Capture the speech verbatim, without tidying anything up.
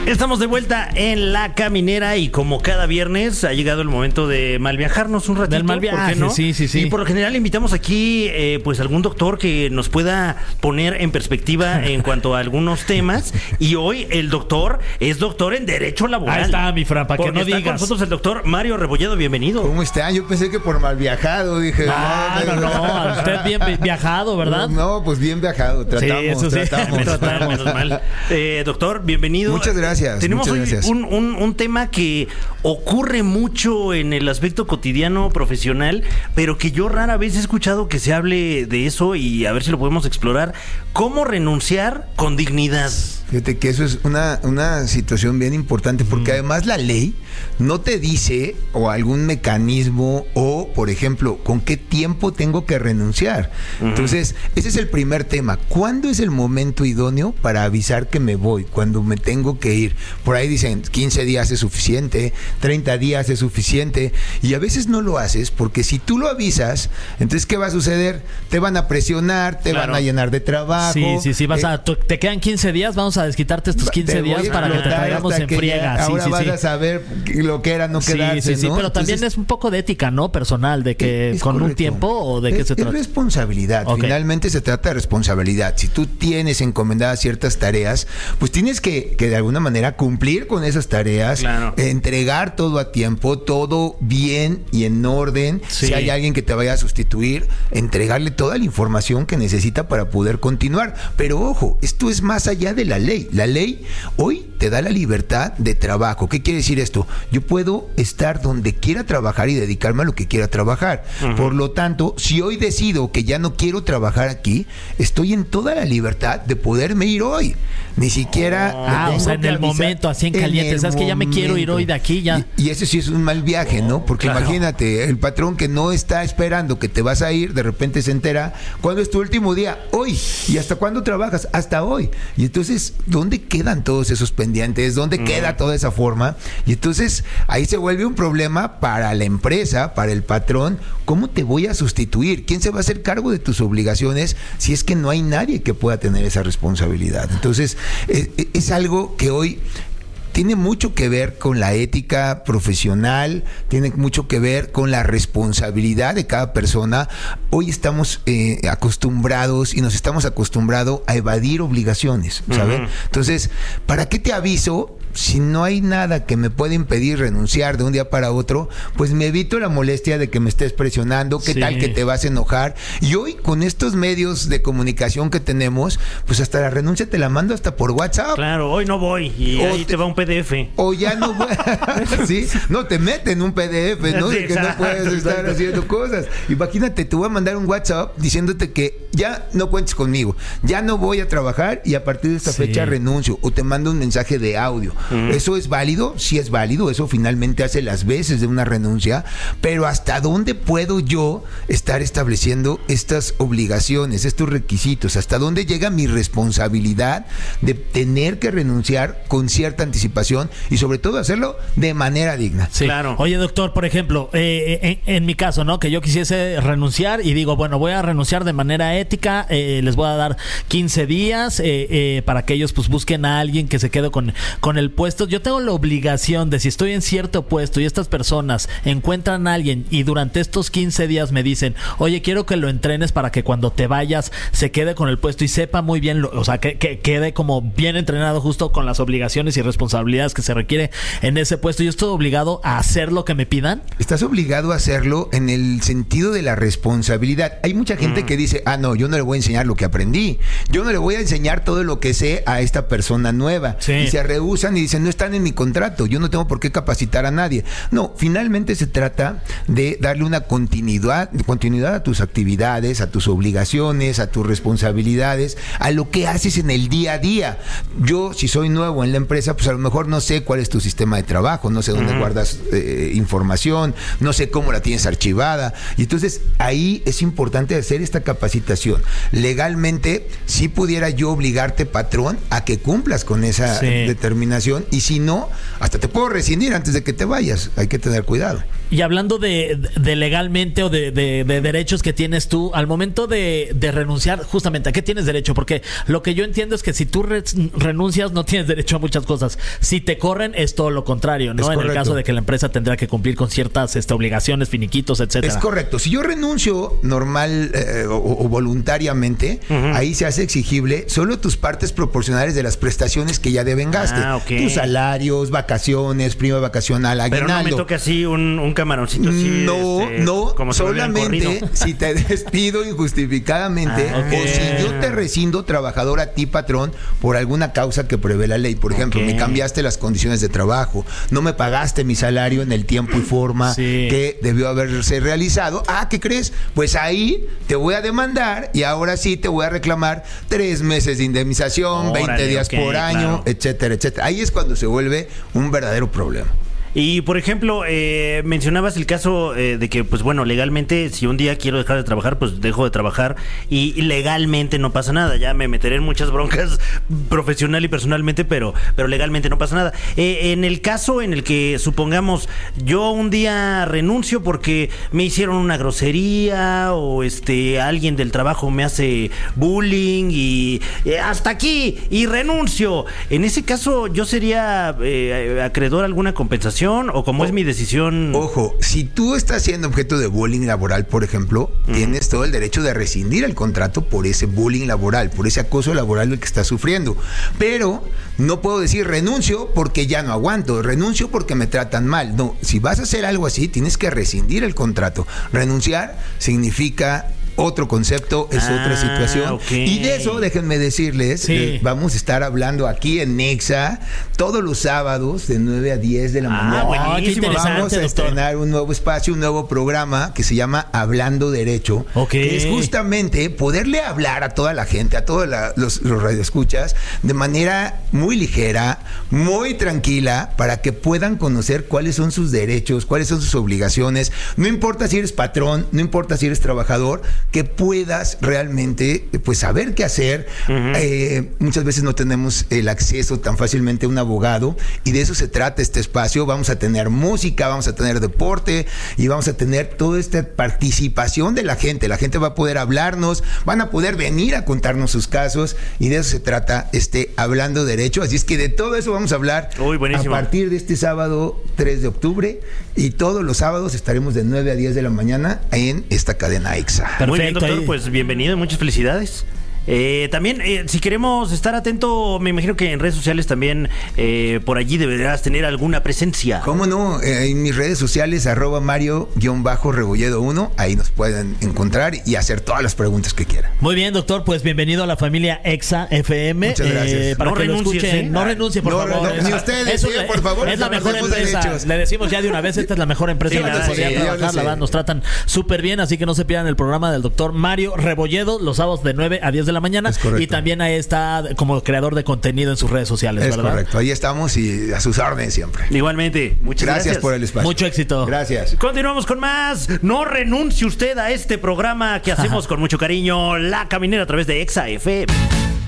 Estamos de vuelta en La Caminera y como cada viernes ha llegado el momento de malviajarnos un ratito. Del mal viaje, ¿por qué no? sí, sí, sí. Y por lo general invitamos aquí eh, pues algún doctor que nos pueda poner en perspectiva en cuanto a algunos temas. Y hoy el doctor es doctor en Derecho Laboral. Ahí está, mi Fran, para que no está digas. con nosotros el doctor Mario Rebolledo, bienvenido. ¿Cómo está? Yo pensé que por mal viajado, dije. Ah, no, no, no, usted bien viajado, ¿verdad? No, pues bien viajado, tratamos, sí, eso sí. tratamos. tratamos. Menos mal. Eh, doctor, bienvenido. Muchas gracias. Tenemos muchas hoy gracias. Un, un, un tema que ocurre mucho en el aspecto cotidiano profesional, pero que yo rara vez he escuchado que se hable de eso y a ver si lo podemos explorar. ¿Cómo renunciar con dignidad? Fíjate que eso es una, una situación bien importante porque mm. además la ley no te dice o algún mecanismo o, por ejemplo, con qué tiempo tengo que renunciar. Uh-huh. Entonces, ese es el primer tema. ¿Cuándo es el momento idóneo para avisar que me voy? Cuando me tengo que ir. Por ahí dicen quince días es suficiente, treinta días es suficiente y a veces no lo haces porque si tú lo avisas, entonces ¿qué va a suceder? Te van a presionar, te claro. van a llenar de trabajo. Sí, sí, sí. Vas eh, a, te quedan quince días, vamos a desquitarte estos quince días para que te traigamos en friega. Ya, ahora sí, vas sí, a saber lo que era no sí, quedarse, sí, sí, ¿no? pero Entonces, también es un poco de ética, ¿no? Personal, de que es con correcto. Un tiempo o de es, qué se trata. Es responsabilidad. Okay. Finalmente se trata de responsabilidad. Si tú tienes encomendadas ciertas tareas, pues tienes que, que de alguna manera cumplir con esas tareas, claro. entregar todo a tiempo, todo bien y en orden. Sí. Si hay alguien que te vaya a sustituir, entregarle toda la información que necesita para poder continuar. Pero ojo, esto es más allá de la ley. La ley hoy te da la libertad de trabajo. ¿Qué quiere decir esto? Yo puedo estar donde quiera trabajar y dedicarme a lo que quiera trabajar. Uh-huh. Por lo tanto, si hoy decido que ya no quiero trabajar aquí, estoy en toda la libertad de poderme ir hoy. Ni siquiera... Oh. Ah, o sea, en el momento, así en caliente. ¿Sabes que ya me quiero ir hoy de aquí? ya Y, y ese sí es un mal viaje, ¿no? Porque claro. imagínate, el patrón que no está esperando que te vas a ir, de repente se entera, ¿cuándo es tu último día? Hoy. ¿Y hasta cuándo trabajas? Hasta hoy. Y entonces, ¿dónde quedan todos esos pendientes? ¿Dónde mm. queda toda esa forma? Y entonces, ahí se vuelve un problema para la empresa, para el patrón. ¿Cómo te voy a sustituir? ¿Quién se va a hacer cargo de tus obligaciones si es que no hay nadie que pueda tener esa responsabilidad? Entonces, es, es algo que hoy tiene mucho que ver con la ética profesional, tiene mucho que ver con la responsabilidad de cada persona. Hoy estamos eh, acostumbrados y nos estamos acostumbrados a evadir obligaciones, ¿sabes? Uh-huh. Entonces, ¿para qué te aviso? Si no hay nada que me pueda impedir renunciar de un día para otro, pues me evito la molestia de que me estés presionando, qué sí. tal que te vas a enojar. Y hoy, con estos medios de comunicación que tenemos, pues hasta la renuncia te la mando hasta por WhatsApp. Claro, hoy no voy y o ahí te, te va un P D F. O ya no voy. Sí, no, te meten un P D F, ¿no? Sí, de que exacto, no puedes estar exacto. haciendo cosas. Imagínate, te voy a mandar un WhatsApp diciéndote que ya no cuentes conmigo, ya no voy a trabajar y a partir de esta sí. fecha renuncio. O te mando un mensaje de audio. Uh-huh. ¿Eso es válido? Sí es válido, eso finalmente hace las veces de una renuncia, pero ¿hasta dónde puedo yo estar estableciendo estas obligaciones, estos requisitos? ¿Hasta dónde llega mi responsabilidad de tener que renunciar con cierta anticipación y sobre todo hacerlo de manera digna? Sí, claro. Oye, doctor, por ejemplo, eh, en, en mi caso, ¿no? Que yo quisiese renunciar y digo, bueno, voy a renunciar de manera ética, eh, les voy a dar quince días eh, eh, para que ellos pues busquen a alguien que se quede con, con el puesto. Yo tengo la obligación de, si estoy en cierto puesto y estas personas encuentran a alguien y durante estos quince días me dicen, oye, quiero que lo entrenes para que cuando te vayas se quede con el puesto y sepa muy bien, lo, o sea, que, que quede como bien entrenado justo con las obligaciones y responsabilidades que se requiere en ese puesto. ¿Yo estoy obligado a hacer lo que me pidan? Estás obligado a hacerlo en el sentido de la responsabilidad. Hay mucha gente mm. que dice, ah, no, yo no le voy a enseñar lo que aprendí, yo no le voy a enseñar todo lo que sé a esta persona nueva. Sí. Y se rehúsan y dicen, no están en mi contrato, yo no tengo por qué capacitar a nadie. No, finalmente se trata de darle una continuidad, continuidad a tus actividades, a tus obligaciones, a tus responsabilidades, a lo que haces en el día a día. Yo, si soy nuevo en la empresa, pues a lo mejor no sé cuál es tu sistema de trabajo, no sé dónde uh-huh. guardas eh, información, no sé cómo la tienes archivada. Y entonces ahí es importante hacer esta capacitación. Legalmente, si pudiera yo obligarte, patrón, a que cumplas con esa sí. determinación, y si no, hasta te puedo rescindir antes de que te vayas. Hay que tener cuidado. Y hablando de, de legalmente o de, de, de derechos que tienes tú, al momento de, de renunciar, justamente, ¿a qué tienes derecho? Porque lo que yo entiendo es que si tú re, renuncias, no tienes derecho a muchas cosas. Si te corren, es todo lo contrario, ¿no? Es en correcto. el caso de que la empresa tendrá que cumplir con ciertas este, obligaciones, finiquitos, etcétera. Es correcto. Si yo renuncio normal eh, o, o voluntariamente, uh-huh. ahí se hace exigible solo tus partes proporcionales de las prestaciones que ya deben gaste. Ah, okay. Tus salarios, vacaciones, prima vacacional, aguinaldo. Pero no me toca así un, un camaroncito así. No, este, no, como solamente si te despido injustificadamente ah, okay. o si yo te rescindo trabajador a ti, patrón, por alguna causa que prevé la ley. Por ejemplo, okay. me cambiaste las condiciones de trabajo, no me pagaste mi salario en el tiempo y forma sí. que debió haberse realizado. Ah, ¿qué crees? Pues ahí te voy a demandar y ahora sí te voy a reclamar tres meses de indemnización, Órale, veinte días okay, por año, claro. etcétera, etcétera. Ahí es cuando se vuelve un verdadero problema. Y, por ejemplo, eh, mencionabas el caso eh, de que, pues bueno, legalmente, si un día quiero dejar de trabajar, pues dejo de trabajar y legalmente no pasa nada. Ya me meteré en muchas broncas profesional y personalmente, pero, pero legalmente no pasa nada. Eh, en el caso en el que, supongamos, yo un día renuncio porque me hicieron una grosería o este alguien del trabajo me hace bullying y eh, hasta aquí y renuncio. En ese caso, ¿yo sería eh, acreedor a alguna compensación? ¿O como o, es mi decisión? Ojo, si tú estás siendo objeto de bullying laboral, por ejemplo, uh-huh. tienes todo el derecho de rescindir el contrato por ese bullying laboral, por ese acoso laboral del que estás sufriendo. Pero no puedo decir renuncio porque ya no aguanto, renuncio porque me tratan mal. No, si vas a hacer algo así, tienes que rescindir el contrato. Renunciar significa otro concepto, es ah, otra situación. Okay. Y de eso, déjenme decirles, sí. eh, vamos a estar hablando aquí en Nexa todos los sábados de nueve a diez de la ah, mañana. Buenísimo. Vamos a doctor. estrenar un nuevo espacio, un nuevo programa que se llama Hablando Derecho, okay. que es justamente poderle hablar a toda la gente, a todos la, los, los radioescuchas, de manera muy ligera, muy tranquila, para que puedan conocer cuáles son sus derechos, cuáles son sus obligaciones. No importa si eres patrón, no importa si eres trabajador, que puedas realmente pues saber qué hacer. Uh-huh. Eh, muchas veces no tenemos el acceso tan fácilmente a un abogado y de eso se trata este espacio. Vamos a tener música, vamos a tener deporte y vamos a tener toda esta participación de la gente. La gente va a poder hablarnos, van a poder venir a contarnos sus casos y de eso se trata este Hablando Derecho. Así es que de todo eso vamos a hablar Uy, buenísimo. a partir de este sábado tres de octubre y todos los sábados estaremos de nueve a diez de la mañana en esta cadena Exa. Muy bien, doctor, ahí. Pues bienvenido, muchas felicidades. Eh, también, eh, si queremos estar atento, me imagino que en redes sociales también eh, por allí deberás tener alguna presencia. ¿Cómo no? Eh, en mis redes sociales, arroba Mario-Rebolledo uno, ahí nos pueden encontrar y hacer todas las preguntas que quieran. Muy bien, doctor, pues bienvenido a la familia Exa F M. Muchas gracias. Eh, para no que lo renuncies, escuchen. ¿eh? No renuncie, por no, favor. No, ni ustedes, sí, por favor. Es la mejor empresa. Derechos. Le decimos ya de una vez, esta es la mejor empresa sí, en la que sí, podría sí, trabajar. La verdad, nos tratan súper bien, así que no se pierdan el programa del doctor Mario Rebolledo los sábados de nueve a diez de la mañana. Es correcto. Y también ahí está como creador de contenido en sus redes sociales, es ¿verdad? Correcto, ahí estamos y a sus órdenes siempre. Igualmente, muchas gracias. Gracias por el espacio. Mucho éxito. Gracias. Continuamos con más. No renuncie usted a este programa que hacemos con mucho cariño, La Caminera, a través de Exa F M.